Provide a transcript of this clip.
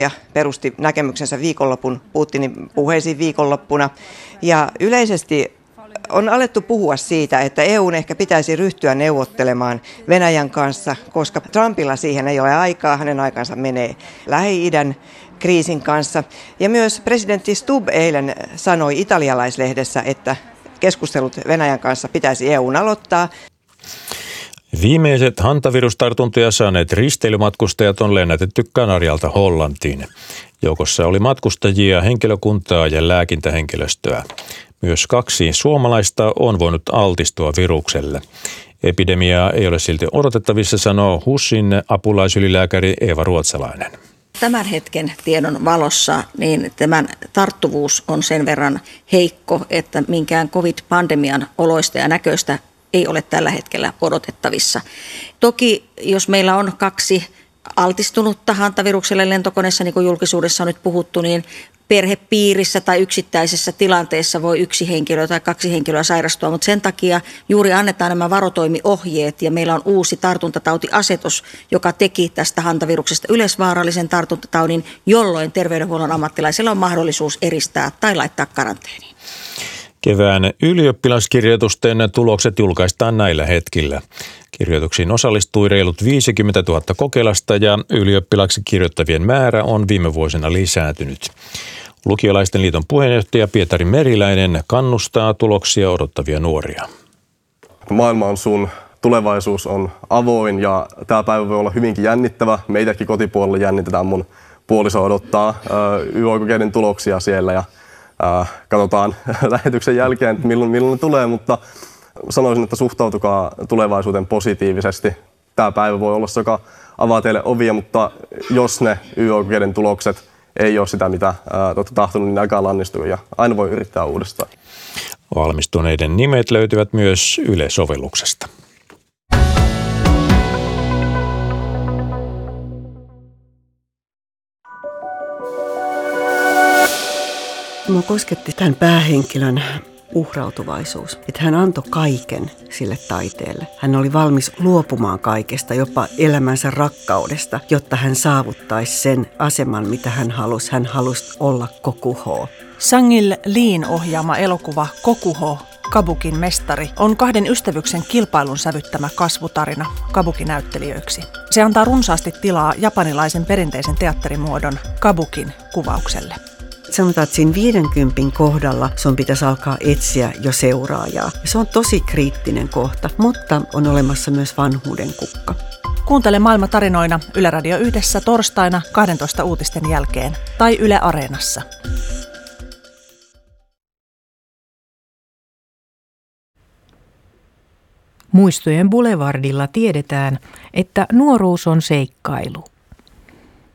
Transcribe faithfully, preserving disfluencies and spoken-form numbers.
ja perusti näkemyksensä viikonlopun Putinin puheisiin viikonloppuna. Ja yleisesti on alettu puhua siitä, että E U:n ehkä pitäisi ryhtyä neuvottelemaan Venäjän kanssa, koska Trumpilla siihen ei ole aikaa, hänen aikansa menee Lähi-idän kriisin kanssa. Ja myös presidentti Stubb eilen sanoi italialaislehdessä, että keskustelut Venäjän kanssa pitäisi E U:n aloittaa. Viimeiset hantavirustartuntoja saaneet risteilymatkustajat on lennätetty Kanarialta Hollantiin. Joukossa oli matkustajia, henkilökuntaa ja lääkintähenkilöstöä. Myös kaksi suomalaista on voinut altistua virukselle. Epidemiaa ei ole silti odotettavissa, sanoo HUSin apulaisylilääkäri Eeva Ruotsalainen. Tämän hetken tiedon valossa niin tämän tarttuvuus on sen verran heikko, että minkään covid-pandemian oloista ja näköistä ei ole tällä hetkellä odotettavissa. Toki jos meillä on kaksi altistunutta hantavirukselle lentokoneessa, niin kuin julkisuudessa on nyt puhuttu, niin perhepiirissä tai yksittäisessä tilanteessa voi yksi henkilö tai kaksi henkilöä sairastua, mutta sen takia juuri annetaan nämä varotoimiohjeet ja meillä on uusi tartuntatautiasetus, joka teki tästä hantaviruksesta yleisvaarallisen tartuntataudin, jolloin terveydenhuollon ammattilaisilla on mahdollisuus eristää tai laittaa karanteeniin. Kevään ylioppilaskirjoitusten tulokset julkaistaan näillä hetkillä. Kirjoituksiin osallistui reilut viisikymmentätuhatta kokeilasta ja ylioppilaksi kirjoittavien määrä on viime vuosina lisääntynyt. Lukiolaisten liiton puheenjohtaja Pietari Meriläinen kannustaa tuloksia odottavia nuoria. Maailma on sun, tulevaisuus on avoin ja tämä päivä voi olla hyvinkin jännittävä. Meitäkin kotipuolella jännitetään, mun puoliso odottaa Y O-kokeiden tuloksia siellä ja äh, katsotaan lähetyksen jälkeen, että milloin, milloin ne tulee, mutta sanoisin, että suhtautukaa tulevaisuuteen positiivisesti. Tämä päivä voi olla se, joka avaa teille ovia, mutta jos ne Y O-kokeiden tulokset ei ole sitä, mitä olette tahtonut, niin älkää lannistuko ja aina voi yrittää uudestaan. Valmistuneiden nimet löytyvät myös Yle-sovelluksesta. Minua kosketti tämän päähenkilön uhrautuvaisuus, että hän antoi kaiken sille taiteelle. Hän oli valmis luopumaan kaikesta, jopa elämänsä rakkaudesta, jotta hän saavuttaisi sen aseman, mitä hän halusi. Hän halusi olla Kokuho. Sangil Liin ohjaama elokuva Kokuho, Kabukin mestari, on kahden ystävyksen kilpailun sävyttämä kasvutarina kabuki-näyttelijöiksi. Se antaa runsaasti tilaa japanilaisen perinteisen teatterimuodon kabukin kuvaukselle. Sanotaan, että siinä viidenkympin kohdalla sun pitäisi alkaa etsiä jo seuraajaa. Se on tosi kriittinen kohta, mutta on olemassa myös vanhuuden kukka. Kuuntele Maailma tarinoina Yle Radio yhdessä torstaina kahdentoista uutisten jälkeen tai Yle Areenassa. Muistojen Boulevardilla tiedetään, että nuoruus on seikkailu.